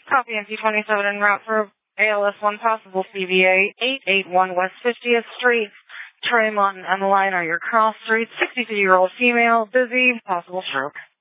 Copy NC-27 en route for ALS-1 possible CVA 881 West 50th Street. Tremont and the line are your cross streets. 62-year-old female, busy, possible stroke.